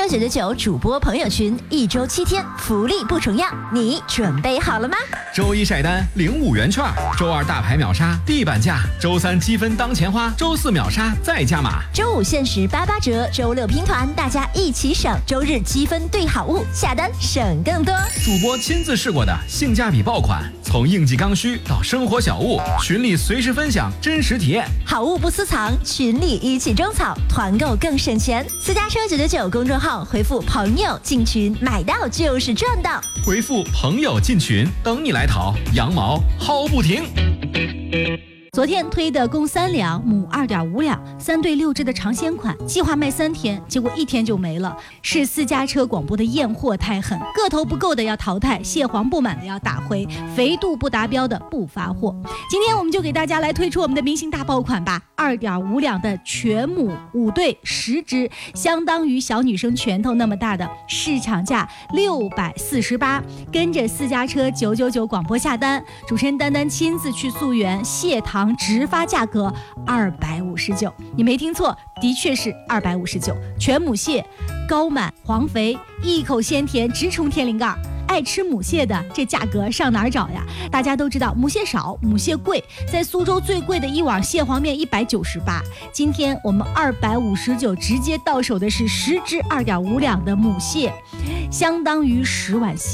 999主播朋友群，1周7天，福利不重样，你准备好了吗？ 周一晒单领5元券，周二大牌秒杀地板价，周三积分当钱花，周四秒杀再加码， 周五限时88折，周六拼团，大家一起省，周日积分兑好物，下单省更多。 主播亲自试过的性价比爆款，从应季刚需到生活小物，群里随时分享真实体验， 好物不私藏，群里一起种草，团购更省钱。私家车999公众号回复朋友进群，买到就是赚到。 回复朋友进群，等你来淘，羊毛薅不停。 昨天推的公3两母2.5两3对6只的尝鲜款，计划卖3天，结果1天就没了。是私家车广播的验货太狠，个头不够的要淘汰，蟹黄不满的要打回，肥度不达标的不发货。今天我们就给大家来推出我们的明星大爆款吧，2.5两的全母5对10只，相当于小女生拳头那么大的，市场价648，跟着私家车999广播下单，主持人丹丹亲自去溯源，蟹糖直发价格259，你没听错，的确是259。全母蟹，高满黄肥，一口鲜甜，直冲天灵盖。爱吃母蟹的，这价格上哪儿找呀？大家都知道母蟹少，母蟹贵，在苏州最贵的一碗蟹黄面198，今天我们259直接到手的是10只2.5两的母蟹，相当于10碗蟹。